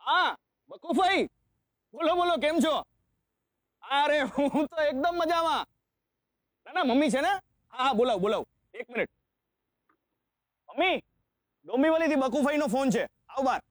હા બકુભાઈ, બોલો બોલો, કેમ છો? અરે હું તો એકદમ મજામાં. ના ના, મમ્મી છે ને? હા હા, બોલાવ બોલાવ, એક મિનિટ. મમ્મી, ડોંબીવલીથી બકુભાઈ નો ફોન છે, આવ બાર.